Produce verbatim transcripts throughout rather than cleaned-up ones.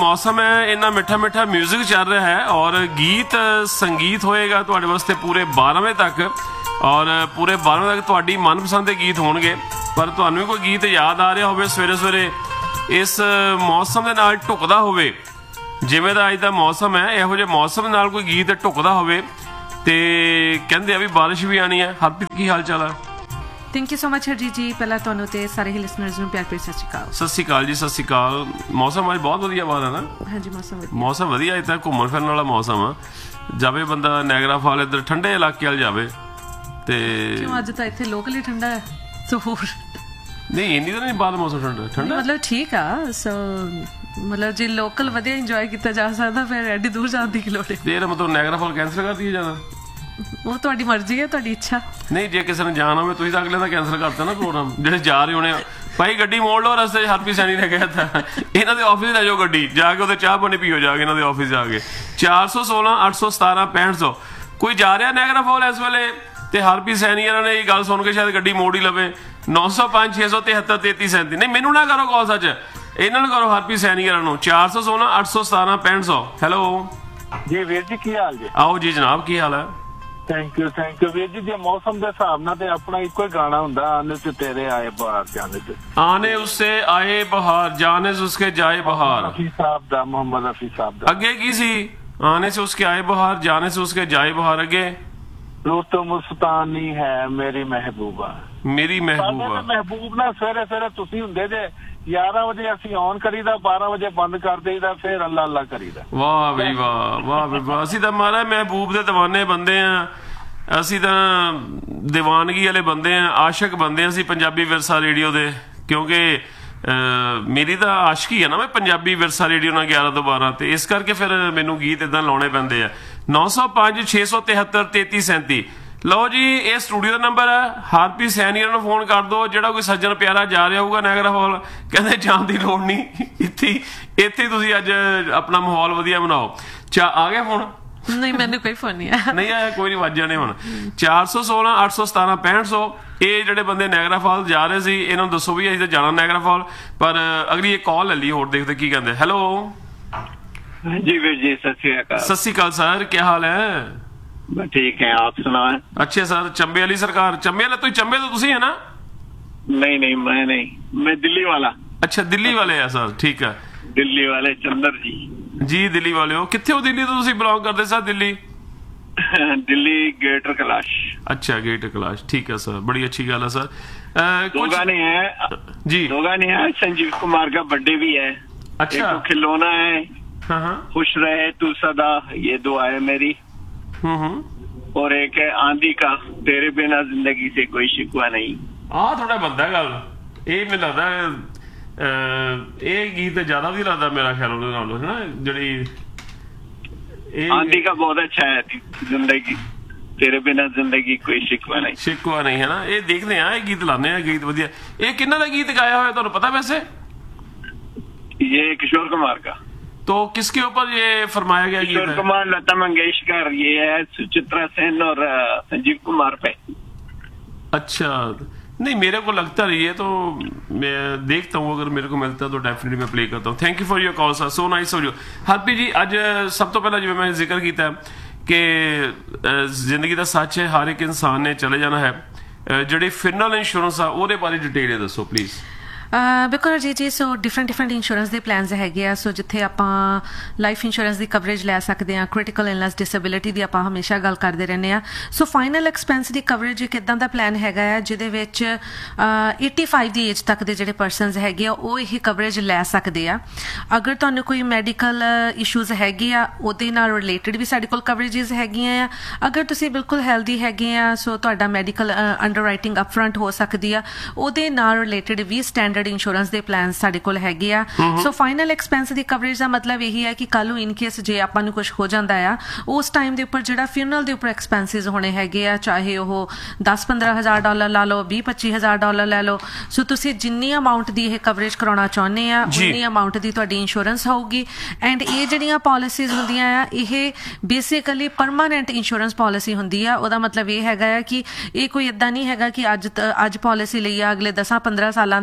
मौसम है इन्ना मिठा मिठा म्यूजिक चल रहा है और गीत संगीत होएगा तुहाडे वास्ते पूरे बारह बजे तक और पूरे बारह बजे तक तुहाडी मनपसंद दे गीत होणगे। पर तुहानूं भी कोई गीत याद आ रहा होवे सवेरे सवेरे इस मौसम दे नाल ढुकदा होवे जिवें दा अज दा मौसम है इहो जिहे मौसम नाल कोई गीत ढुकदा होवे ते कहंदे आ भी बारिश भी आनी है। हरप्रीत की हाल चाल है? Thank you so much Harjeet जी। पहला तुहानूं ते सारे ही लिसनर्स नूं प्यार भरी सत श्री अकाल। सत श्री अकाल जी, सत श्री अकाल। मौसम अज बहुत वधिया बात है ना? हाँ जी मौसम वधिया, मौसम वधिया इत्थे घूमण फिरन वाला मौसम आ। जावे बंदा नायगरा फॉल इधर ठंडे इलाके वाल जावे ते क्यों अज तां इत्थे लोकल ही ठंडा है सो होर नहीं इन्नी तो नहीं बाहर मौसम ठंडा ठंडा मतलब ठीक आ। सो मतलब जे लोकल वधिया इंजॉय किया जा सकदा फिर एडी दूर जाण दी की लोड़ है? तेरा मतलब नायगरा फॉल कैंसल कर दिया जाना? वो तुहाडी मर्जी है, तुहाडी इच्छा। नहीं जे किसी ने जाना होवे तुसीं तां अगले दा कैंसल करता ना प्रोग्राम ਜਿਹੜੇ ਜਾ ਰਹੇ ਹੋਣੇ ਭਾਈ ਗੱਡੀ ਮੋੜ ਲਓ ਰਸਤੇ 'ਚ। ਹਰਪ੍ਰੀਤ ਸੈਣੀ ਨੇ ਕਿਹਾ ਤਾਂ ਇਹਨਾਂ ਦੇ ਆਫਿਸ ਲੈ ਜਾਓ ਗੱਡੀ ਜਾ ਕੇ ਉਹਦੇ ਚਾਹ ਪਾਣੀ ਪੀਓ ਜਾ ਕੇ ਇਹਨਾਂ ਦੇ ਆਫਿਸ ਜਾ ਕੇ। ਚਾਰ ਸੌ ਸੋਲਾਂ ਅੱਠ ਸੌ ਸਤਾਰਾਂ ਪੈਂਹਠ ਸੌ ਕੋਈ ਜਾ ਰਿਹਾ ਨਾਇਗਰਾ ਫਾਲ ਇਸ ਵੇਲੇ ਤੇ ਹਰਪ੍ਰੀਤ ਸੈਣੀ ਇਹਨਾਂ ਨੇ ਇਹ ਗੱਲ ਸੁਣ ਕੇ ਸ਼ਾਇਦ ਗੱਡੀ ਮੋੜ ਹੀ ਲਵੇ। ਨੌ ਸੌ ਪੰਜ ਛੇ ਸੌ ਤਿਹੱਤਰ ਤੇਤੀ ਸੈਂਤੀ ਨਹੀਂ ਮੈਨੂੰ ਨਾ ਕਰੋ ਕਾਲ ਸੱਚ ਇਹਨਾਂ ਨੂੰ ਕਰੋ ਹਰਪ੍ਰੀਤ ਸੈਣੀ ਇਹਨਾਂ ਨੂੰ। ਚਾਰ ਸੌ ਸੋਲਾਂ ਅੱਠ ਸੌ ਸਤਾਰਾਂ ਪੈਂਹਠ ਸੌ। ਹੈਲੋ ਜੀ ਵੀਰ ਜੀ ਕੀ ਹਾਲ ਜੀ? ਆਓ ਜੀ ਜਨਾਬ ਕੀ ਹਾਲ ਹੈ? ਥੈਂਕ ਯੂ ਥੈਂਕ ਯੂ ਵੀਰ ਜੀ। ਜੇ ਮੌਸਮ ਦੇ ਹਿਸਾਬ ਨਾਲ ਤੇ ਆਪਣਾ ਇੱਕੋ ਹੀ ਗਾਣਾ ਹੁੰਦਾ ਆਨੇ ਤੇ ਤੇਰੇ ਆਏ ਬਹਾਰ ਜਾਣੇ ਤੇ ਆਨੇ ਉਸੇ ਆਏ ਬਹਾਰ ਜਾਣੇ ਉਸਕੇ ਜਾਏ ਬਹਾਰ। ਰਫੀ ਸਾਹਿਬ ਦਾ ਮੁਹੰਮਦ ਰਫੀ ਸਾਹਿਬ ਦਾ ਅੱਗੇ ਕੀ ਸੀ? ਆਨੇ ਸੇ ਉਸਕੇ ਆਏ ਬਹਾਰ ਜਾਣੇ ਸੇ ਉਸਕੇ ਜਾਏ ਬਹਾਰ। ਅੱਗੇ ਰੁੱਤ ਮੁਸਤਾਨੀ ਹੈ ਮੇਰੀ ਮਹਿਬੂਬਾ। ਮੇਰੀ ਮਹਿਬੂਬਾ ਮਹਿਬੂਬ ਨਾ ਸਵੇਰੇ ਸਵੇਰੇ ਤੁਸੀਂ ਹੁੰਦੇ ਜੇ ਗਿਆਰਾਂ ਵਜੇ ਅਸੀਂ ਔਨ ਕਰੀਦਾ ਬਾਰਾਂ ਵਜੇ ਬੰਦ ਕਰ ਦੇਈਦਾ ਫਿਰ ਅੱਲਾ ਅੱਲਾ ਕਰੀਦਾ। ਵਾਹ ਬਈ ਵਾਹ ਵਾਹ ਬਈ ਵਾਹ। ਅਸੀਂ ਤਾਂ ਮਹਾਰਾਜ ਮਹਿਬੂਬ ਦੇ ਦੀਵਾਨੇ ਬੰਦੇ ਆ। ਅਸੀਂ ਤਾਂ ਦੀਵਾਨਗੀ ਵਾਲੇ ਬੰਦੇ ਆ, ਆਸ਼ਿਕ ਬੰਦੇ ਆ ਅਸੀਂ ਪੰਜਾਬੀ ਵਿਰਸਾ ਰੇਡੀਓ ਦੇ। ਕਿਉਂਕਿ ਮੇਰੀ ਤਾਂ ਆਸ਼ਕੀ ਆ ਨਾ ਮੈਂ ਪੰਜਾਬੀ ਵਿਰਸਾ ਰੇਡੀਓ ਨਾਲ ਗਿਆਰਾਂ ਤੋਂ ਬਾਰਾਂ ਤੇ ਇਸ ਕਰਕੇ ਫਿਰ ਮੈਨੂੰ ਗੀਤ ਇੱਦਾਂ ਲਾਉਣੇ ਪੈਂਦੇ ਆ। ਨੌ ਸੌ ਪੰਜ ਛੇ ਸੌ ਤਿਹੱਤਰ ਤੇਤੀ ਸੈਂਤੀ। ਲਓ ਜੀ ਇਹ ਸਟੂਡੀਓ ਦਾ ਨੰਬਰ ਹੈ। ਹਰਪ੍ਰੀਤ ਸੈਣੀ ਨੂੰ ਫੋਨ ਕਰ ਦਿਓ ਜਿਹੜਾ ਕੋਈ ਸੱਜਣ ਪਿਆਰਾ ਜਾ ਰਿਹਾ ਹੋਊਗਾ ਨਾਇਗਰਾ ਫਾਲ ਕਹਿੰਦੇ ਜਾਣ ਦੀ ਲੋੜ ਨਹੀਂ ਇੱਥੇ ਇੱਥੇ ਤੁਸੀਂ ਅੱਜ ਆਪਣਾ ਮਾਹੌਲ ਵਧੀਆ ਬਣਾਓ। ਚਾ ਆ ਗਿਆ ਫੋਨ? ਨਹੀਂ ਮੈਨੂੰ ਕੋਈ ਫੋਨ ਨਹੀਂ ਆਇਆ। ਨਹੀਂ ਆਇਆ ਕੋਈ ਨਹੀਂ ਵੱਜ ਜਾਣੇ ਹੁਣ। ਚਾਰ ਸੌ ਸੋਲਾਂ ਅੱਠ ਸੌ ਸਤਾਰਾਂ ਪੈਂਹਠ ਸੌ। ਇਹ ਜਿਹੜੇ ਬੰਦੇ ਨਾਇਗਰਾ ਫਾਲ ਜਾ ਰਹੇ ਸੀ ਇਹਨਾਂ ਨੂੰ ਦੱਸੋ ਵੀ ਅਸੀਂ ਤਾਂ ਜਾਣਾ ਨਾਇਗਰਾ ਫਾਲ। ਪਰ ਅਗਲੀ ਇੱਕ ਕਾਲ ਲੈ ਲਈ ਹੋਰ ਦੇਖਦੇ ਕੀ ਕਹਿੰਦੇ। ਹੈਲੋ जी वीर जी सत श्री अकाल। सत श्री अकाल सर क्या हाल है? ठीक है आप सुनाएं। अच्छे सर चंबे वाली सरकार चंबे वाला तो चंबे तो तुसी है ना? नहीं नहीं मैं नहीं मैं दिल्ली वाला। अच्छा दिल्ली वाले है सर ठीक है। दिल्ली वाले चंदर जी जी दिल्ली वाले हो कितने हो दिल्ली तो तुसी बिलोंग करते सर? दिल्ली दिल्ली गेटर कैलाश। अच्छा गेटर कैलाश ठीक है सर बड़ी अच्छी गल है सर। दो गाने हैं जी दो गाने हैं। संजीव कुमार का बर्थडे भी है। अच्छा एक तो खिलौना है हाँ हाँ खुश रहे तू सदा ये दुआ है मेरी। और एक है आंधी का तेरे बिना जिंदगी से कोई शिकवा नहीं। आ थोड़ा बनता गल ये मैं लगता ये गीत ज्यादा भी लगता मेरा ख्याल नालों है ना जड़ी आंधी का बहुत अच्छा है जिंदगी तेरे बिना जिंदगी कोई शिकवा नहीं शिकवा नहीं है ना। ये देखते हैं ये गीत लाने गीत वधिया। ये किन्ना दा गीत गाया हुआ तुहानू पता? वैसे ये किशोर कुमार का। तो किसके ऊपर ये फरमाया गया गीत है? किशोर कुमार लता मंगेशकर ये है सुचित्रा सेन और संजीव कुमार पे। अच्छा नहीं मेरे को लगता नहीं है तो मैं देखता हूँ अगर मेरे को मिलता है तो डेफिनेटली मैं प्ले करता हूँ। Thank you for your call sir so nice of you. Harpreet जी अज सब तो पहला जिवें मैं जिक्र किया कि जिंदगी का सच है हर एक इंसान ने चले जाना है। जिहड़े फिनरल इंश्योरेंस आ ਉਹਦੇ ਬਾਰੇ डिटेल दसो प्लीज़। ਬਿਲਕੁਲ ਜੀ ਜੀ ਸੋ ਡਿਫਰੈਂਟ ਡਿਫਰੈਂਟ ਇੰਸ਼ੋਰੈਂਸ ਦੇ ਪਲਾਨਸ ਹੈਗੇ ਆ। ਸੋ ਜਿੱਥੇ ਆਪਾਂ ਲਾਈਫ ਇੰਸ਼ੋਰੈਂਸ ਦੀ ਕਵਰੇਜ ਲੈ ਸਕਦੇ ਹਾਂ, ਕ੍ਰਿਟੀਕਲ ਇਲਨੈਸ ਡਿਸੇਬਿਲਿਟੀ ਦੀ ਆਪਾਂ ਹਮੇਸ਼ਾ ਗੱਲ ਕਰਦੇ ਰਹਿੰਦੇ ਹਾਂ। ਸੋ ਫਾਈਨਲ ਐਕਸਪੈਂਸ ਦੀ ਕਵਰੇਜ ਇੱਕ ਇੱਦਾਂ ਦਾ ਪਲਾਨ ਹੈਗਾ ਆ ਜਿਹਦੇ ਵਿੱਚ ਏਟੀ ਫਾਈਵ ਦੀ ਏਜ ਤੱਕ ਦੇ ਜਿਹੜੇ ਪਰਸਨਸ ਹੈਗੇ ਆ ਉਹ ਇਹ ਕਵਰੇਜ ਲੈ ਸਕਦੇ ਆ। ਅਗਰ ਤੁਹਾਨੂੰ ਕੋਈ ਮੈਡੀਕਲ ਇਸ਼ੂਜ਼ ਹੈਗੇ ਆ ਉਹਦੇ ਨਾਲ ਰਿਲੇਟਡ ਵੀ ਸਾਡੇ ਕੋਲ ਕਵਰੇਜਿਸ ਹੈਗੀਆਂ ਆ। ਅਗਰ ਤੁਸੀਂ ਬਿਲਕੁਲ ਹੈਲਦੀ ਹੈਗੇ ਆ ਸੋ ਤੁਹਾਡਾ ਮੈਡੀਕਲ ਅੰਡਰ ਰਾਈਟਿੰਗ ਅਪਫਰੰਟ ਹੋ ਸਕਦੀ ਆ ਉਹਦੇ ਨਾਲ ਰਿਲੇਟਡ ਵੀ ਸਟੈਂਡਰਡ ਇੰਸ਼ੋਰੈਂਸ ਦੇ ਪਲਾਨ ਸਾਡੇ ਕੋਲ ਹੈਗੇ ਆ। ਸੋ ਫਾਈਨਲ ਐਕਸਪੈਂਸ ਦੀ ਕਵਰੇਜ ਦਾ ਮਤਲਬ ਇਹੀ ਹੈ ਕਿ ਕੱਲ ਨੂੰ ਇਨ ਕੇਸ ਜੇ ਆਪਾਂ ਨੂੰ ਕੁਝ ਹੋ ਜਾਂਦਾ ਆ ਉਸ ਟਾਈਮ ਦੇ ਉੱਪਰ ਜਿਹੜਾ ਫਿਊਨਰਲ ਦੇ ਉੱਪਰ ਐਕਸਪੈਂਸਿਸ ਹੋਣੇ ਹੈਗੇ ਆ ਚਾਹੇ ਉਹ ਦਸ ਪੰਦਰਾਂ ਹਜ਼ਾਰ ਡਾਲਰ ਲਾ ਲਓ ਵੀਹ ਪੱਚੀ ਹਜ਼ਾਰ ਡਾਲਰ ਲੈ ਲਓ। ਸੋ ਤੁਸੀਂ ਜਿੰਨੀ ਅਮਾਊਂਟ ਦੀ ਇਹ ਕਵਰੇਜ ਕਰਾਉਣਾ ਚਾਹੁੰਦੇ ਆ ਉਨੀ ਅਮਾਊਂਟ ਦੀ ਤੁਹਾਡੀ ਇੰਸ਼ੋਰੈਂਸ ਹੋਊਗੀ। ਐਂਡ ਇਹ ਜਿਹੜੀਆਂ ਪਾਲਿਸੀਜ਼ ਹੁੰਦੀਆਂ ਆ ਇਹ ਬੇਸਿਕਲੀ ਪਰਮਾਨੈਂਟ ਇੰਸ਼ੋਰੈਂਸ ਪਾਲਿਸੀ ਹੁੰਦੀ ਆ। ਉਹਦਾ ਮਤਲਬ ਇਹ ਹੈਗਾ ਆ ਕਿ ਇਹ ਕੋਈ ਇੱਦਾਂ ਨਹੀਂ ਹੈਗਾ ਕਿ ਅੱਜ ਅੱਜ ਪਾਲਿਸੀ ਲਈ ਆ ਅਗਲੇ ਦਸਾਂ ਪੰਦਰਾਂ ਸਾਲਾਂ ਦੇ ਵਿੱਚ ਇਹਨੇ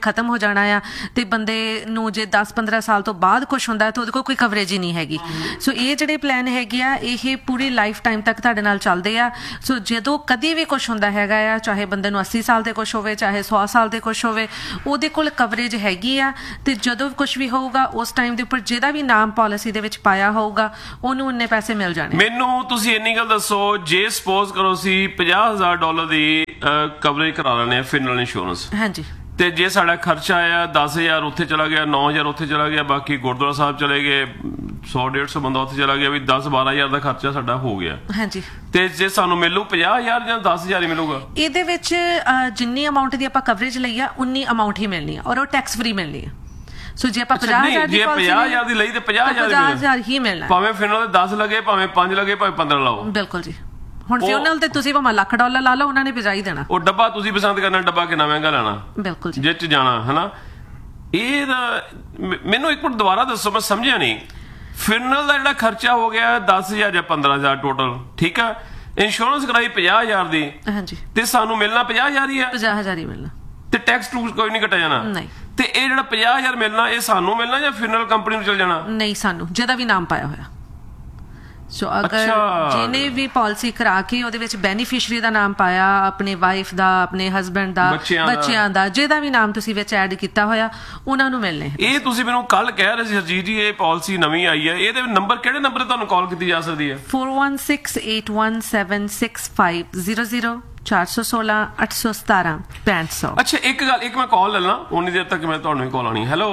ਖਤਮ ਹੋ ਜਾਣਾ ਆ ਤੇ ਬੰਦੇ ਨੂੰ ਜੇ ਦਸ ਪੰਦਰਾਂ ਸਾਲ ਤੋਂ ਬਾਅਦ ਕੁਝ ਹੁੰਦਾ ਤਾਂ ਉਹਦੇ ਕੋਲ ਕੋਈ ਕਵਰੇਜ ਹੀ ਨਹੀਂ ਹੈਗੀ। ਸੋ ਇਹ ਜਿਹੜੇ ਪਲਾਨ ਹੈਗੇ ਆ ਇਹ ਪੂਰੀ ਲਾਈਫ ਟਾਈਮ ਤੱਕ ਤੁਹਾਡੇ ਨਾਲ ਚੱਲਦੇ ਆ। ਸੋ ਜਦੋਂ ਕਦੀ ਵੀ ਕੁਝ ਹੁੰਦਾ ਹੈਗਾ ਆ, ਚਾਹੇ ਬੰਦੇ ਨੂੰ ਅੱਸੀ ਸਾਲ ਦੇ ਕੁਝ ਹੋਵੇ, ਚਾਹੇ ਸੌ ਸਾਲ ਦੇ ਕੁਝ ਹੋਵੇ, ਉਹਦੇ ਕੋਲ ਕਵਰੇਜ ਹੈਗੀ ਆ। ਤੇ ਜਦੋਂ ਕੁਝ ਵੀ ਹੋਊਗਾ ਉਸ ਟਾਈਮ ਦੇ ਉੱਪਰ ਜਿਹਦਾ ਵੀ ਨਾਮ ਪਾਲਿਸੀ ਦੇ ਵਿੱਚ ਪਾਇਆ ਹੋਊਗਾ ਉਹਨੂੰ ਉਨੇ ਪੈਸੇ ਮਿਲ ਜਾਣੇ। ਮੈਨੂੰ ਤੁਸੀਂ ਇੰਨੀ ਗੱਲ ਦੱਸੋ, ਜੇ ਸਪੋਜ਼ ਕਰੋ ਸੀ ਪੰਜਾਹ ਹਜ਼ਾਰ ਡਾਲਰ ਦੀ ਕਵਰੇਜ ਕਰਾ ਲੈਣੇ ਆ ਫਿਨਰਲ ਇੰਸ਼ੋਰੈਂਸ, ਹਾਂਜੀ, ਤੇ ਜੇ ਸਾਡਾ ਖਰਚਾ ਆਇਆ ਦਸ ਹਜ਼ਾਰ ਉੱਥੇ ਚਲਾ ਗਿਆ, ਨੌ ਹਜ਼ਾਰ ਉੱਥੇ ਚਲਾ ਗਿਆ, ਬਾਕੀ ਗੁਰਦੁਆਰਾ ਸਾਹਿਬ ਚਲੇ ਗਏ, ਸੌ ਡੇਢ ਸੌ ਬੰਦਾ ਉੱਥੇ ਚਲਾ ਗਿਆ, ਵੀ ਦਸ ਬਾਰਾਂ ਹਜ਼ਾਰ ਦਾ ਖਰਚਾ ਸਾਡਾ ਹੋ ਗਿਆ, ਹਾਂਜੀ, ਤੇ ਜੇ ਸਾਨੂੰ ਮਿਲੂ ਪੰਜਾਹ ਹਜ਼ਾਰ ਜਾਂ ਦਸ ਹਜ਼ਾਰ ਹੀ ਮਿਲੂਗਾ? ਇਹਦੇ ਵਿੱਚ ਜਿੰਨੀ ਅਮਾਊਂਟ ਦੀ ਆਪਾਂ ਕਵਰੇਜ ਲਈ ਆ ਉਨੀ ਅਮਾਊਂਟ ਹੀ ਮਿਲਣੀ ਆ ਔਰ ਉਹ ਟੈਕਸ ਫ੍ਰੀ ਮਿਲਣੀ ਆ। ਸੋ ਜੇ ਆਪਾਂ ਪੰਜਾਹ ਹਜ਼ਾਰ ਦੀ ਪੰਜਾਹ ਹਜ਼ਾਰ ਦੀ ਲਈ ਤੇ ਪੰਜਾਹ ਹਜ਼ਾਰ ਹੀ ਮਿਲਣਾ, ਭਾਵੇਂ ਫਿਨਰਲ ਦੇ ਦਸ ਲੱਗੇ, ਭਾਵੇਂ ਪੰਜ ਲੱਗੇ, ਭਾਵੇਂ ਪੰਦਰਾਂ ਲਾਓ। ਬਿਲਕੁਲ ਜੀ। ਹੁਣ ਫਿਊਨਰਲ ਤੇ ਤੁਸੀਂ ਭਾਵੇਂ ਲੱਖ ਡਾਲਰ ਲਾ ਲਓ, ਉਹਨਾਂ ਨੇ ਭਜਾਈ ਦੇਣਾ। ਉਹ ਡੱਬਾ ਤੁਸੀਂ ਪਸੰਦ ਕਰਨਾ, ਡੱਬਾ ਕਿੰਨਾ ਮਹਿੰਗਾ ਲੈਣਾ, ਬਿਲਕੁਲ ਜੀ, ਜਿਹ ਚ ਜਾਣਾ ਹਨਾ। ਇਹ ਮੈਨੂੰ ਇੱਕ ਮਿੰਟ ਦੁਬਾਰਾ ਦੱਸੋ, ਮੈਂ ਸਮਝਿਆ ਨਹੀਂ। ਫਿਨਰਲ ਦਾ ਜਿਹੜਾ ਖਰਚਾ ਹੋ ਗਿਆ ਦਸ ਹਜ਼ਾਰ ਜਾਂ ਪੰਦਰਾਂ ਹਜ਼ਾਰ ਟੋਟਲ, ਠੀਕ ਆ, ਇੰਸ਼ੋਰੈਂਸ ਕਰਾਈ ਪੰਜਾਹ ਹਜ਼ਾਰ ਦੀ, ਹਾਂਜੀ, ਤੇ ਸਾਨੂੰ ਮਿਲਣਾ ਪੰਜਾਹ ਹਜ਼ਾਰ ਹੀ ਆ, ਪੰਜਾਹ ਹਜ਼ਾਰ ਹੀ ਮਿਲਣਾ, ਤੇ ਟੈਕਸ ਟੂਕਸ ਕੋਈ ਨਹੀਂ ਕੱਟਿਆ ਜਾਣਾ? ਨਹੀਂ। ਤੇ ਇਹ ਜਿਹੜਾ ਪੰਜਾਹ ਹਜ਼ਾਰ ਮਿਲਣਾ ਇਹ ਸਾਨੂੰ ਮਿਲਣਾ ਜਾਂ ਫਿਨਰਲ ਕੰਪਨੀ ਨੂੰ ਚਲ ਜਾਣਾ? ਨਹੀਂ, ਸਾਨੂੰ, ਜਿਹਦਾ ਵੀ ਨਾਮ ਪਾਇਆ ਹੋਇਆ। ਸੋ ਅਗਰ ਜਿਹਨੇ ਵੀ ਪਾਲਿਸੀ ਕਰਾ ਕੇ ਉਹਦੇ ਵਿੱਚ ਬੈਨੀਫੀਸ਼ਰੀ ਦਾ ਨਾਮ ਪਾਇਆ, ਆਪਣੇ ਵਾਈਫ ਦਾ, ਆਪਣੇ ਹਸਬੈਂਡ ਦਾ, ਬੱਚਿਆਂ ਦਾ, ਜਿਹਦਾ ਵੀ ਨਾਮ ਤੁਸੀਂ ਵਿੱਚ ਐਡ ਕੀਤਾ ਹੋਇਆ, ਉਹਨਾਂ ਨੂੰ ਮਿਲਣੇ। ਇਹ ਤੁਸੀਂ ਮੈਨੂੰ ਕੱਲ ਕਹਿ ਰਹੇ ਸੀ ਹਰਜੀਤ ਜੀ, ਇਹ ਪਾਲਿਸੀ ਨਵੀਂ ਆਈ ਹੈ, ਇਹਦੇ ਨੰਬਰ ਕਿਹੜੇ ਨੰਬਰ ਤੇ ਤੁਹਾਨੂੰ ਕਾਲ ਕੀਤੀ ਜਾ ਸਕਦੀ ਹੈ? four one six eight one seven six five zero zero ਚਾਰ ਸੌ ਸੋਲਾਂ ਅੱਠ ਸੌ ਸਤਾਰਾਂ ਪੈਂਹਠ ਸੌ। ਅੱਛਾ, ਇੱਕ ਗੱਲ, ਇੱਕ ਮੈਂ ਕਾਲ ਲੈ ਲਾਂ, ਉਨੀ ਦੇਰ ਤੱਕ ਮੈਂ ਤੁਹਾਨੂੰ ਵੀ ਕਾਲ ਆਣੀ। ਹੈਲੋ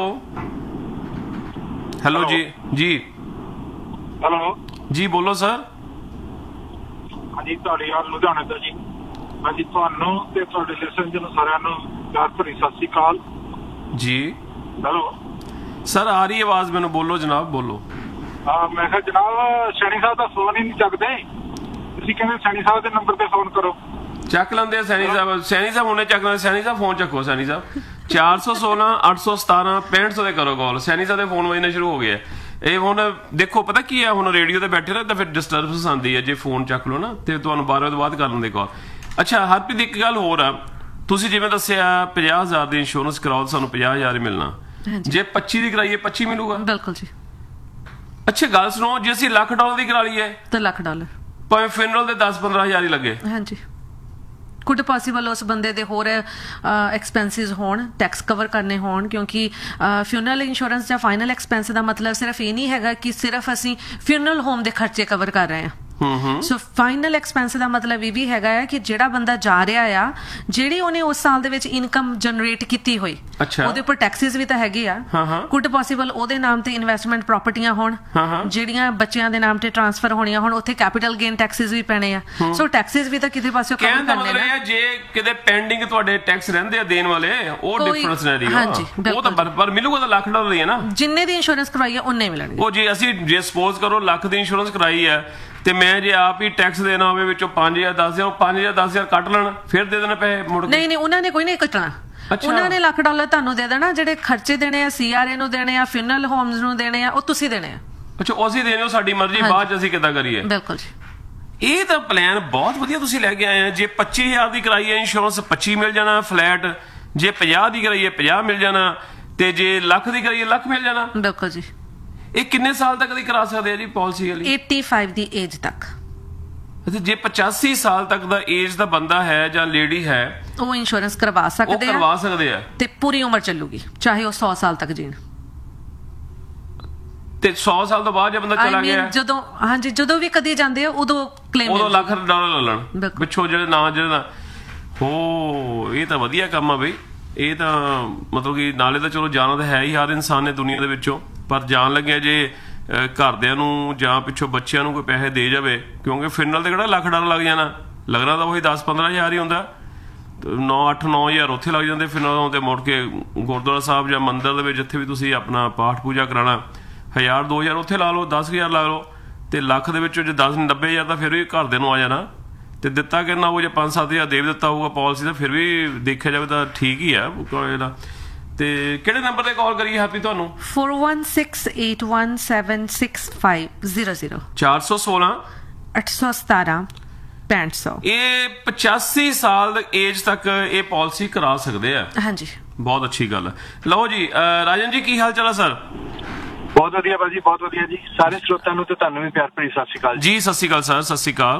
ਹੈਲੋ ਜੀ ਜੀ ਹੈਲੋ ਜੀ, ਬੋਲੋ ਸਰ। ਹਾਂਜੀ, ਤੁਹਾਡੀ ਯਾਰ ਲੁਧਿਆਣੇ ਤੋਂ ਜੀ। ਹਾਂਜੀ, ਤੁਹਾਨੂੰ ਤੇ ਤੁਹਾਡੇ ਲਿਸਨਰ ਨੂੰ ਸਾਰਿਆਂ ਨੂੰ ਪਿਆਰ ਭਰੀ ਸਤਿ ਸ੍ਰੀ ਅਕਾਲ ਜੀ। ਹੈਲੋ ਸਰ, ਆ ਰਹੀ ਆਵਾਜ਼ ਮੈਨੂੰ, ਬੋਲੋ ਜਨਾਬ, ਬੋਲੋ। ਹਾਂ, ਮੈਂ ਕਿਹਾ ਜਨਾਬ ਸੈਣੀ ਸਾਹਿਬ ਦਾ ਫੋਨ ਹੀ ਨਹੀਂ ਚੱਕਦੇ, ਤੁਸੀਂ ਕਹਿੰਦੇ ਸੈਣੀ ਸਾਹਿਬ ਦੇ ਨੰਬਰ ਤੇ ਫੋਨ ਕਰੋ। ਚੱਕ ਲੈਂਦੇ ਆ ਸੈਣੀ ਸਾਹਿਬ, ਸੈਣੀ ਸਾਹਿਬ ਹੁਣੇ ਚੱਕ ਲੈਂਦੇ। ਸੈਣੀ ਸਾਹਿਬ ਫੋਨ ਚੱਕੋ, ਸੈਣੀ ਸਾਹਿਬ ਚਾਰ ਸੌ ਸੋਲਾਂ ਅੱਠ ਸੌ ਸਤਾਰਾਂ ਪੈਂਹਠ ਸੌ ਦੇ ਕਰੋ ਕਾਲ। ਸੈਣੀ ਸਾਹਿਬ ਦੇ ਫੋਨ ਵੱਜਣੇ ਸ਼ੁਰੂ ਹੋ ਗਏ। ਇਹ ਹੁਣ ਦੇਖੋ ਪਤਾ ਕੀ ਹੈ, ਹੁਣ ਰੇਡੀਓ ਤੇ ਬੈਠੇ ਨਾ ਤਾਂ ਫਿਰ ਡਿਸਟਰਬੈਂਸ ਆਉਂਦੀ ਹੈ, ਜੇ ਫੋਨ ਚੱਕ ਲਓ ਨਾ ਤੇ ਤੁਹਾਨੂੰ ਬਾਰਾਂ ਵਜੇ ਤੋਂ ਬਾਅਦ ਕਰ ਲੈਂਦੇ ਕਾਲ। ਅੱਛਾ ਹਰਪ੍ਰੀਤ, ਇੱਕ ਗੱਲ ਹੋਰ ਆ, ਤੁਸੀਂ ਜਿਵੇਂ ਦੱਸਿਆ ਪੰਜਾਹ ਹਜ਼ਾਰ ਦੀ ਇੰਸ਼ੋਰੈਂਸ ਕਰਾਓ ਸਾਨੂੰ ਪੰਜਾਹ ਹਜ਼ਾਰ ਹੀ ਮਿਲਣਾ, ਜੇ ਪੱਚੀ ਦੀ ਕਰਾਈਏ ਪੱਚੀ ਮਿਲੂਗਾ? ਬਿਲਕੁਲ ਜੀ। ਅੱਛਾ ਗੱਲ ਸੁਣੋ, ਜੇ ਅਸੀਂ ਲੱਖ ਡਾਲਰ ਦੀ ਕਰਾ ਲਈਏ ਤਾਂ ਲੱਖ ਡਾਲਰ, ਭਾਵੇਂ ਫਿਨਰਲ ਦੇ ਦਸ ਪੰਦਰਾਂ ਹਜ਼ਾਰ ਹੀ ਲੱਗੇ। ਹਾਂਜੀ, ਕੁਡ ਪੋਸੀਬਲ ਉਸ ਬੰਦੇ ਦੇ ਹੋਰ ਐਕਸਪੈਂਸਿਸ ਹੋਣ, ਟੈਕਸ ਕਵਰ ਕਰਨੇ ਹੋਣ, ਕਿਉਂਕਿ ਫਿਊਨਰਲ ਇੰਸ਼ੋਰੈਂਸ ਜਾਂ ਫਾਈਨਲ ਐਕਸਪੈਂਸ ਦਾ ਮਤਲਬ ਸਿਰਫ ਇਹ ਨਹੀਂ ਹੈਗਾ ਕਿ ਸਿਰਫ ਅਸੀਂ ਫਿਊਨਰਲ ਹੋਮ ਦੇ ਖਰਚੇ ਕਵਰ ਕਰ ਰਹੇ ਹਾਂ। ਸੋ ਫਾਈਨਲ ਐਕਸਪੈਂਸ ਦਾ ਮਤਲਬ ਇਹ ਵੀ ਹੈਗਾ ਹੈ ਕਿ ਜਿਹੜਾ ਬੰਦਾ ਜਾ ਰਿਹਾ ਆ, ਜਿਹੜੀ ਉਹਨੇ ਉਸ ਸਾਲ ਦੇ ਵਿੱਚ ਇਨਕਮ ਜਨਰੇਟ ਕੀਤੀ ਹੋਈ, ਉਹਦੇ ਉੱਪਰ ਟੈਕਸਿਸ ਵੀ ਤਾਂ ਹੈਗੇ ਆ। ਕੁਡ ਪੋਸੀਬਲ ਉਹਦੇ ਨਾਮ ਤੇ ਇਨਵੈਸਟਮੈਂਟ ਪ੍ਰਾਪਰਟੀਆਂ ਹੋਣ, ਜਿਹੜੀਆਂ ਬੱਚਿਆਂ ਦੇ ਨਾਮ ਤੇ ਟ੍ਰਾਂਸਫਰ ਹੋਣੀਆਂ ਹੋਣ, ਉੱਥੇ ਕੈਪੀਟਲ ਗੇਨ ਟੈਕਸਿਸ ਵੀ ਪੈਣੇ ਆ। ਸੋ ਟੈਕਸਿਸ ਵੀ ਤਾਂ ਕਿਤੇ ਪਾਸਿਓਂ ਕਵਰ ਕਰਨੇ ਨੇ। ਜੇ ਕਿਤੇ ਪੈਂਡਿੰਗ ਤੁਹਾਡੇ ਟੈਕਸ ਰਹਿੰਦੇ ਆ ਦੇਣ ਵਾਲੇ, ਉਹ ਡਿਫਰੈਂਸ ਨਹੀਂ ਰਹੀ, ਉਹ ਤਾਂ ਪਰ ਮਿਲੂਗਾ ਤਾਂ ਲੱਖ ਡਾਲਰ ਹੀ ਹੈ ਨਾ, ਜਿੰਨੇ ਦੀ ਇੰਸ਼ੋਰੈਂਸ ਕਰਵਾਈ ਹੈ ਉਹਨੇ ਮਿਲਣਗੇ। ਉਹ ਜੇ ਅਸੀਂ ਜੇ ਸਪੋਜ਼ ਕਰੋ ਲੱਖ ਦੀ ਇੰਸ਼ੋਰੈਂਸ ਕਰਾਈ ਹੈ ਤੇ ਮੈਂ ਜੇ ਆਪ ਹੀ ਟੈਕਸ ਦੇਣਾ ਹੋਵੇ ਵਿੱਚੋਂ ਪੰਜ ਹਜ਼ਾਰ ਦਸ ਹਜ਼ਾਰ ਪੰਜ ਹਜ਼ਾਰ ਦਸ ਹਜ਼ਾਰ ਕੱਟ ਲੈਣ, ਫਿਰ ਦੇ ਦੇਣਾ ਪੈਸੇ ਮੁੜ ਕੇ? ਨਹੀਂ ਨਹੀਂ, ਉਹਨਾਂ ਨੇ ਕੋਈ ਨਹੀਂ ਕੱਟਣਾ, ਉਹਨਾਂ ਨੇ ਲੱਖ ਡਾਲਰ ਤੁਹਾਨੂੰ ਦੇ ਦੇਣਾ। ਜਿਹੜੇ ਖਰਚੇ ਦੇਣੇ ਆ, ਸੀ ਆਰ ਏ ਨੂੰ ਦੇਣੇ ਆ, ਫਿਊਨਰਲ ਹੋਮਸ ਨੂੰ ਦੇਣੇ ਆ, ਉਹ ਤੁਸੀਂ ਦੇਣੇ ਆ। ਅੱਛਾ, ਉਹ ਅਸੀਂ ਦੇਣੇ, ਸਾਡੀ ਮਰਜ਼ੀ, ਬਾਅਦ ਚ ਅਸੀਂ ਕਿੱਦਾਂ ਕਰੀਏ? ਬਿਲਕੁਲ ਜੀ। ਇਹ ਤਾਂ ਪਲਾਨ ਬਹੁਤ ਵਧੀਆ ਤੁਸੀਂ ਲੈ ਕੇ ਆਏ ਆ। ਜੇ ਪੱਚੀ ਹਜ਼ਾਰ ਦੀ ਕਰਾਈ ਹੈ ਇੰਸ਼ੋਰੈਂਸ ਪੱਚੀ ਮਿਲ ਜਾਣਾ ਫਲੈਟ, ਜੇ ਪੰਜਾਹ ਦੀ ਕਰਾਈਏ ਪੰਜਾਹ ਮਿਲ ਜਾਣਾ, ਤੇ ਜੇ ਲੱਖ ਦੀ ਕਰਾਈਏ ਲੱਖ ਮਿਲ ਜਾਣਾ। ਬਿਲਕੁਲ ਜੀ। ਇਹ ਕਿੰਨੇ ਸਾਲ ਤੱਕ ਦੀ ਕਰਾ ਸਕਦੇ ਆ ਜੀ ਪਾਲਿਸੀ ਵਾਲੀ? ਪਚਾਸੀ ਦੀ ਏਜ ਤੱਕ। ਅੱਛਾ, ਜੇ ਪਚਾਸੀ ਸਾਲ ਤੱਕ ਦਾ ਏਜ ਦਾ ਬੰਦਾ ਹੈ ਜਾਂ ਲੇਡੀ ਹੈ, ਉਹ ਇੰਸ਼ੋਰੈਂਸ ਕਰਵਾ ਸਕਦੇ ਆ, ਕਰਵਾ ਸਕਦੇ ਆ, ਤੇ ਪੂਰੀ ਉਮਰ ਚੱਲੂਗੀ, ਚਾਹੇ ਉਹ ਸੌ ਸਾਲ ਤੱਕ ਜੀਣ। ਤੇ ਸੌ ਸਾਲ ਤੋਂ ਬਾਅਦ ਜੇ ਬੰਦਾ ਚਲਾ ਗਿਆ, ਜਦੋਂ ਹਾਂਜੀ ਜਦੋਂ ਵੀ ਕਦੀ ਜਾਂਦੇ ਆ ਉਦੋਂ ਕਲੇਮ, ਉਦੋਂ ਲੱਖ ਡਾਲਰ ਲੈ ਲੈਣ ਪਿੱਛੋਂ, ਜਿਹੜੇ ਨਾ ਜਿਹੜਾ ਹੋ। ਇਹ ਤਾਂ ਵਧੀਆ ਕੰਮ ਆ ਬਈ। ਇਹ ਤਾਂ ਮਤਲਬ ਕਿ ਨਾਲੇ ਤਾਂ ਚਲੋ ਜਾਣਾ ਤਾਂ ਹੈ ਹੀ ਹਰ ਇਨਸਾਨ ਨੇ ਦੁਨੀਆ ਦੇ ਵਿੱਚੋਂ, ਪਰ ਜਾਣ ਲੱਗਿਆ ਜੇ ਘਰਦਿਆਂ ਨੂੰ ਜਾਂ ਪਿੱਛੋਂ ਬੱਚਿਆਂ ਨੂੰ ਕੋਈ ਪੈਸੇ ਦੇ ਜਾਵੇ, ਕਿਉਂਕਿ ਫਿਨਰਲ ਤੇ ਕਿਹੜਾ ਲੱਖ ਡਾਲਰ ਲੱਗ ਜਾਣਾ, ਲੱਗਣਾ ਤਾਂ ਉਹੀ ਦਸ ਪੰਦਰਾਂ ਹਜ਼ਾਰ ਹੀ ਹੁੰਦਾ। ਨੌ ਅੱਠ ਨੌ ਹਜ਼ਾਰ ਉੱਥੇ ਲੱਗ ਜਾਂਦੇ ਫਿਨਰਲ ਤੇ, ਮੁੜ ਕੇ ਗੁਰਦੁਆਰਾ ਸਾਹਿਬ ਜਾਂ ਮੰਦਿਰ ਦੇ ਵਿੱਚ ਜਿੱਥੇ ਵੀ ਤੁਸੀਂ ਆਪਣਾ ਪਾਠ ਪੂਜਾ ਕਰਾਉਣਾ, ਹਜ਼ਾਰ ਦੋ ਹਜ਼ਾਰ ਉੱਥੇ ਲਾ ਲਓ, ਦਸ ਹਜ਼ਾਰ ਲਾ ਲਓ, ਤੇ ਲੱਖ ਦੇ ਵਿੱਚੋਂ ਜੇ ਦਸ ਨੱਬੇ ਹਜ਼ਾਰ ਤਾਂ ਫਿਰ ਵੀ ਘਰਦਿਆਂ ਨੂੰ ਆ ਜਾਣਾ। ਤੇ ਦਿੱਤਾ ਕਿੰਨਾ ਉਹ ਜੇ ਪੰਜ ਸੱਤ ਹਜ਼ਾਰ ਦੇ ਵੀ ਦਿੱਤਾ ਹੋਊਗਾ ਪਾਲਿਸੀ ਦਾ, ਫਿਰ ਵੀ ਦੇਖਿਆ ਜਾਵੇ ਤਾਂ ਠੀਕ ਹੀ ਆ। ਤੇ ਕਿਹੜੇ ਨੰਬਰ ਤੇ ਕਾਲ ਕਰੀਏ ਹੈਪੀ ਤੁਹਾਨੂੰ? four one six eight one seven six five zero zero ਚਾਰ ਸੌ ਸੋਲਾਂ ਅੱਠ ਸੌ ਸਤਾਰਾਂ ਪੈਂਹਠ ਸੌ। ਇਹ ਪਚਾਸੀ ਸਾਲ ਏਜ ਤੱਕ ਇਹ ਪਾਲਿਸੀ ਕਰਾ ਸਕਦੇ ਆ। ਹਾਂਜੀ, ਬਹੁਤ ਅੱਛੀ ਗੱਲ ਹੈ। ਲਓ ਜੀ ਅਹ, ਰਾਜਨ ਜੀ ਕੀ ਹਾਲ ਚਾਲ ਹੈ ਸਰ? ਬਹੁਤ ਵਧੀਆ ਭਾਜੀ, ਬਹੁਤ ਵਧੀਆ ਜੀ। ਸਾਰੇ ਸਰੋਤਿਆਂ ਨੂੰ ਤੇ ਤੁਹਾਨੂੰ ਵੀ ਪਿਆਰ ਭਰੀ ਸਤਿ ਸ਼੍ਰੀ ਅਕਾਲ ਜੀ। ਸਤਿ ਸ਼੍ਰੀ ਅਕਾਲ ਸਰ, ਸਤਿ ਸ਼੍ਰੀ ਅਕਾਲ।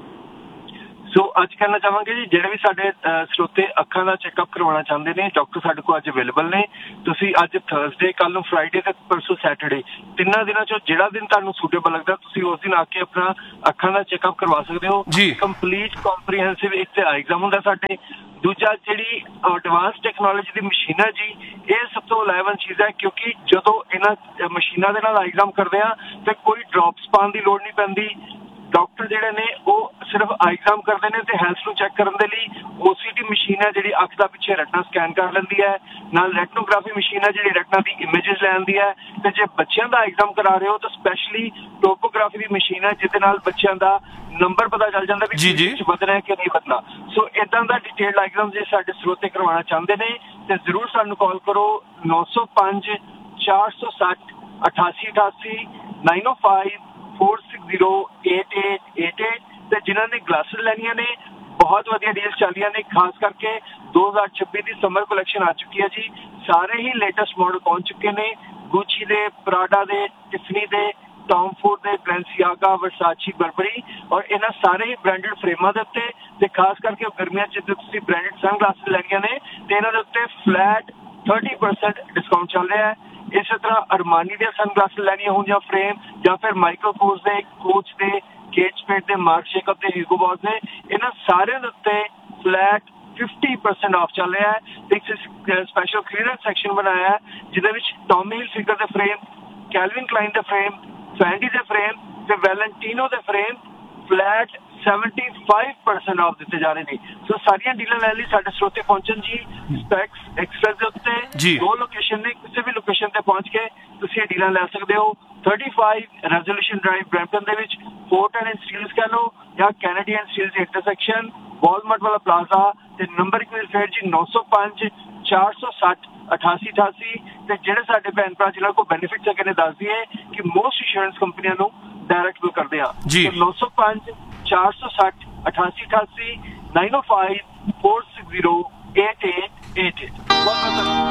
ਸੋ ਅੱਜ ਕਹਿਣਾ ਚਾਹਾਂਗੇ ਜੀ, ਜਿਹੜੇ ਵੀ ਸਾਡੇ ਸਰੋਤੇ ਅੱਖਾਂ ਦਾ ਚੈੱਕਅਪ ਕਰਵਾਉਣਾ ਚਾਹੁੰਦੇ ਨੇ, ਡਾਕਟਰ ਸਾਡੇ ਕੋਲ ਅੱਜ ਅਵੇਲੇਬਲ ਨੇ। ਤੁਸੀਂ ਅੱਜ ਥਰਸਡੇ, ਕੱਲ ਨੂੰ ਫਰਾਈਡੇ ਤੇ ਪਰਸੋਂ ਸੈਟਰਡੇ, ਤਿੰਨਾਂ ਦਿਨਾਂ ਚੋਂ ਜਿਹੜਾ ਦਿਨ ਤੁਹਾਨੂੰ ਸੂਟੇਬਲ ਲੱਗਦਾ ਤੁਸੀਂ ਉਸ ਦਿਨ ਆ ਕੇ ਆਪਣਾ ਅੱਖਾਂ ਦਾ ਚੈੱਕਅਪ ਕਰਵਾ ਸਕਦੇ ਹੋ ਜੀ। ਕੰਪਲੀਟ ਕੰਪਰੀਹੈਂਸਿਵ ਇੱਕ ਤੇ ਆਈ ਐਗਜ਼ਾਮ ਹੁੰਦਾ ਸਾਡੇ, ਦੂਜਾ ਜਿਹੜੀ ਐਡਵਾਂਸ ਟੈਕਨੋਲੋਜੀ ਦੀ ਮਸ਼ੀਨ ਹੈ ਜੀ, ਇਹ ਸਭ ਤੋਂ ਲਾਹੇਵੰਦ ਚੀਜ਼ ਹੈ ਕਿਉਂਕਿ ਜਦੋਂ ਇਹਨਾਂ ਮਸ਼ੀਨਾਂ ਦੇ ਨਾਲ ਆਈ ਐਗਜ਼ਾਮ ਕਰਦੇ ਆ ਤੇ ਕੋਈ ਡ੍ਰੌਪਸ ਪਾਉਣ ਦੀ ਲੋੜ ਨਹੀਂ ਪੈਂਦੀ। ਡਾਕਟਰ ਜਿਹੜੇ ਨੇ ਉਹ ਸਿਰਫ ਆਈ ਐਗਜ਼ਾਮ ਕਰਦੇ ਨੇ ਤੇ ਹੈਲਥ ਨੂੰ ਚੈੱਕ ਕਰਨ ਦੇ ਲਈ ਓਸੀਟੀ ਮਸ਼ੀਨ ਹੈ ਜਿਹੜੀ ਅੱਖ ਦਾ ਪਿੱਛੇ ਰੈਟਨਾ ਸਕੈਨ ਕਰ ਲੈਂਦੀ ਹੈ, ਨਾਲ ਰੈਟਨੋਗ੍ਰਾਫੀ ਮਸ਼ੀਨ ਹੈ ਜਿਹੜੀ ਰੈਟਨਾ ਦੀ ਇਮੇजेस ਲੈਂਦੀ ਹੈ। ਤੇ ਜੇ ਬੱਚਿਆਂ ਦਾ ਐਗਜ਼ਾਮ ਕਰਾ ਰਹੇ ਹੋ ਤਾਂ ਸਪੈਸ਼ਲੀ ਟੋਪੋਗ੍ਰਾਫੀ ਦੀ ਮਸ਼ੀਨ ਹੈ ਜਿਹਦੇ ਨਾਲ ਬੱਚਿਆਂ ਦਾ ਨੰਬਰ ਪਤਾ ਚੱਲ ਜਾਂਦਾ ਵੀ ਜੀ ਜੀ ਵਧਣਾ ਹੈ ਕਿ ਨਹੀਂ ਵਧਣਾ। ਸੋ ਇਦਾਂ ਦਾ ਡਿਟੇਲਡ ਐਗਜ਼ਾਮ ਜੇ ਸਾਡੇ ਸਰੋਤੇ ਕਰਵਾਉਣਾ ਚਾਹੁੰਦੇ ਨੇ ਤੇ ਜ਼ਰੂਰ ਸਾਨੂੰ ਕਾਲ ਕਰੋ ਨੌ ਸੌ ਪੰਜ ਚਾਰ ਸੌ ਸੱਠ ਅਠਾਸੀ ਅਠਾਸੀ ਨਾਈਨ ਓ five four six zero eight eight eight eight. ਤੇ ਜਿਨ੍ਹਾਂ ਨੇ ਗਲਾਸਿਸ ਲੈਣੀਆਂ ਨੇ ਬਹੁਤ ਵਧੀਆ ਡੀਲਸ ਚੱਲੀਆਂ ਨੇ, ਖਾਸ ਕਰਕੇ ਦੋ ਹਜ਼ਾਰ ਛੱਬੀ ਦੀ ਸਮਰ ਕਲੈਕਸ਼ਨ ਆ ਚੁੱਕੀ ਹੈ ਜੀ। ਸਾਰੇ ਹੀ ਲੇਟੈਸਟ ਮਾਡਲ ਪਹੁੰਚ ਚੁੱਕੇ ਨੇ, ਗੁੱਚੀ ਦੇ, ਪ੍ਰਾਡਾ ਦੇ, ਟਿਫਨੀ ਦੇ, ਟੌਮ ਫੋਰਡ ਦੇ, ਬੈਲੈਂਸੀਆਗਾ, ਵਰਸਾਚੀ, ਬਰਬਰੀ, ਔਰ ਇਹਨਾਂ ਸਾਰੇ ਹੀ ਬ੍ਰਾਂਡਡ ਫਰੇਮਾਂ ਦੇ ਉੱਤੇ। ਤੇ ਖਾਸ ਕਰਕੇ ਗਰਮੀਆਂ 'ਚ ਜੇ ਤੁਸੀਂ ਬ੍ਰਾਂਡਡ ਸਨ ਗਲਾਸਿਸ ਲੈਣੀਆਂ ਨੇ ਤੇ ਇਹਨਾਂ ਦੇ ਉੱਤੇ ਫਲੈਟ ਥਰਟੀ ਪਰਸੈਂਟ ਡਿਸਕਾਊਂਟ ਚੱਲ ਰਿਹਾ ਹੈ। ਇਸੇ ਤਰ੍ਹਾਂ ਅਰਮਾਨੀ ਦੇ ਸਨ ਗਲਾਸਿਸ ਲੈਣੀਆਂ ਹੋਣ ਜਾਂ ਫਰੇਮ, ਜਾਂ ਫਿਰ ਮਾਈਕਲ ਕੋਰਸ ਦੇ, ਕੋਚ ਦੇ, ਕੇਟ ਸਪੇਡ ਦੇ, ਮਾਰਕ ਜੇਕਬ ਦੇ, ਹਿਊਗੋ ਬॉस ਦੇ, ਇਹਨਾਂ ਸਾਰਿਆਂ ਦੇ ਉੱਤੇ ਫਲੈਟ ਫਿਫਟੀ ਪਰਸੈਂਟ ਆਫ ਚੱਲ ਰਿਹਾ ਹੈ। ਤੇ ਇੱਕ ਸਪੈਸ਼ਲ ਕਲੀਅਰੈਂਸ ਸੈਕਸ਼ਨ ਬਣਾਇਆ ਹੈ ਜਿਹਦੇ ਵਿੱਚ ਟੌਮੀ ਹਿਲਫਿਗਰ ਦੇ ਫਰੇਮ, ਕੈਲਵਿਨ ਕਲਾਈਨ ਦੇ ਫਰੇਮ, ਫੈਂਡੀ ਦੇ ਫਰੇਮ ਤੇ ਵੈਲੈਂਟੀਨੋ ਦੇ frame flat seventy five percent off ਦਿੱਤੇ ਜਾ ਰਹੇ ਨੇ। ਸੋ ਸਾਰੀਆਂ ਡੀਲਾਂ ਲੈਣ ਲਈ ਸਾਡੇ ਸਰੋਤੇ ਪਹੁੰਚਣ ਜੀ ਸਪੈਕਸ ਐਕਸਪ੍ਰੈਸ ਦੇ ਉੱਤੇ। ਦੋ ਲੋਕੇਸ਼ਨ ਨੇ, ਕਿਸੇ ਵੀ ਲੋਕੇਸ਼ਨ ਤੇ ਪਹੁੰਚ ਕੇ ਤੁਸੀਂ ਇਹ ਡੀਲਾਂ ਲੈ ਸਕਦੇ ਹੋ। Thirty five resolution drive Brampton ਦੇ ਵਿੱਚ, ਫੋਰਟ ਐਂਡ ਸਟੀਲਸ ਕਹਿ ਲਓ ਜਾਂ ਕੈਨੇਡੀਅਨ ਸਟੀਲਸ ਇੰਟਰਸੈਕਸ਼ਨ, ਵਾਲਮਾਰਟ ਵਾਲਾ ਪਲਾਜ਼ਾ। ਤੇ ਨੰਬਰ ਇੱਕ ਫਿਰ ਜੀ ਨੌ ਸੌ ਪੰਜ ਚਾਰ ਸੌ ਸੱਠ ਅਠਾਸੀ ਅਠਾਸੀ। ਤੇ ਜਿਹੜੇ ਸਾਡੇ ਭੈਣ ਭਰਾ ਜਿਹਨਾਂ ਕੋਲ ਬੈਨੀਫਿਟਸ ਹੈਗੇ ਨੇ ਦੱਸ ਦਈਏ ਕਿ ਮੋਸਟ ਇੰਸ਼ੋਰੈਂਸ ਕੰਪਨੀਆਂ ਨੂੰ ਡਾਇਰੈਕਟ ਬਿਲ ਕਰਦੇ ਆ। ਨੌ ਸੌ ਪੰਜ ਚਾਰ ਸੌ ਸੱਠ ਅਠਾਸੀ ਅਠਾਸੀ ਨਾਈਨ ਓ five four six zero eight eight eight eight.